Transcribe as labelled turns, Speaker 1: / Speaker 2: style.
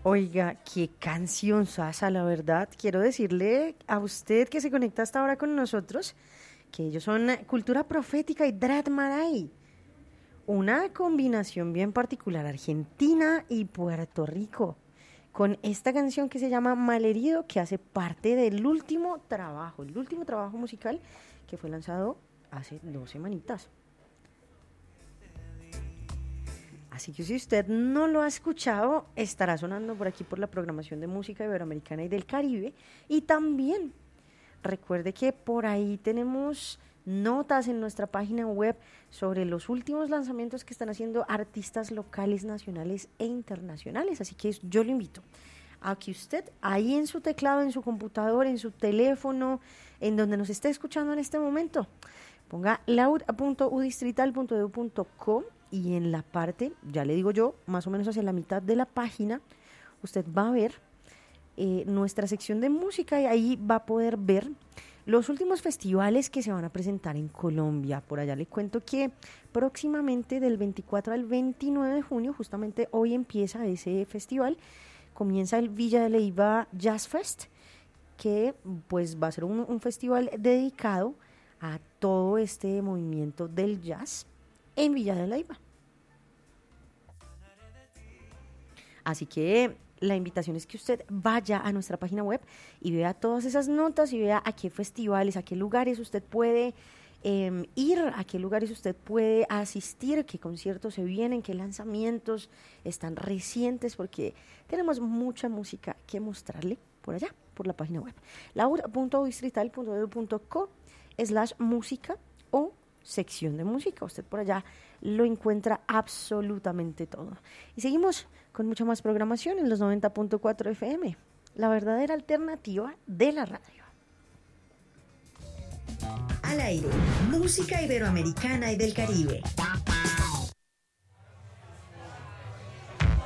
Speaker 1: Oiga, qué canción sasa, la verdad. Quiero decirle a usted que se conecta hasta ahora con nosotros que ellos son Cultura Profética y Dread Marai. Una combinación bien particular, Argentina y Puerto Rico, con esta canción que se llama Malherido, que hace parte del el último trabajo musical que fue lanzado hace 2 semanitas. Así que si usted no lo ha escuchado, estará sonando por aquí por la programación de música iberoamericana y del Caribe. Y también recuerde que por ahí tenemos notas en nuestra página web sobre los últimos lanzamientos que están haciendo artistas locales, nacionales e internacionales. Así que yo lo invito a que usted ahí en su teclado, en su computador, en su teléfono, en donde nos esté escuchando en este momento, ponga laura.udistrital.edu.co y en la parte, ya le digo yo, más o menos hacia la mitad de la página, usted va a ver nuestra sección de música y ahí va a poder ver los últimos festivales que se van a presentar en Colombia. Por allá le cuento que próximamente del 24 al 29 de junio, justamente hoy empieza ese festival, comienza el Villa de Leyva Jazz Fest, que pues va a ser un festival dedicado a todo este movimiento del jazz en Villa de Leyva. Así que la invitación es que usted vaya a nuestra página web y vea todas esas notas y vea a qué festivales, a qué lugares usted puede ir, a qué lugares usted puede asistir, qué conciertos se vienen, qué lanzamientos están recientes, porque tenemos mucha música que mostrarle por allá, por la página web. laura.distrital.edu.co/música o sección de música. Usted por allá lo encuentra absolutamente todo. Y seguimos con mucha más programación en los 90.4 FM, la verdadera alternativa de la radio.
Speaker 2: Al aire, música iberoamericana y del Caribe.